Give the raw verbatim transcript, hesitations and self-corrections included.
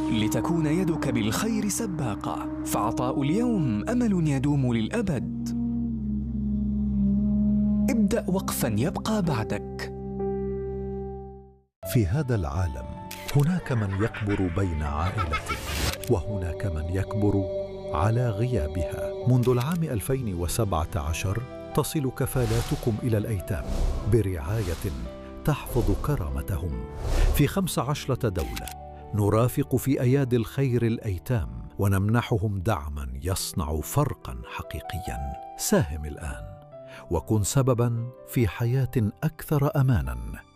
لتكون يدك بالخير سباقة، فعطاء اليوم أمل يدوم للأبد. ابدأ وقفاً يبقى بعدك. في هذا العالم هناك من يكبر بين عائلته، وهناك من يكبر على غيابها. منذ العام ألفين وسبعة عشر تصل كفالاتكم إلى الأيتام برعاية تحفظ كرامتهم. في خمس عشرة دولة نرافق في أيادي الخير الأيتام ونمنحهم دعما يصنع فرقا حقيقيا. ساهم الآن وكن سببا في حياة أكثر أمانا.